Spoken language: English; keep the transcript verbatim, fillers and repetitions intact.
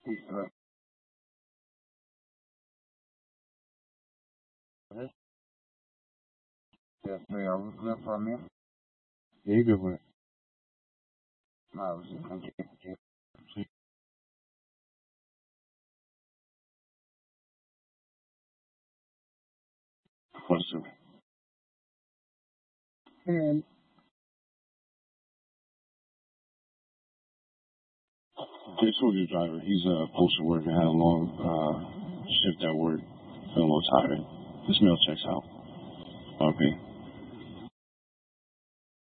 Uh, yes, me. I was good for me. Yeah, you good with it. No, I was just gonna get get for sure. And this was driver. He's a postal worker. Had a long uh, shift at work. Feel a little tired. This meal checks out. Okay.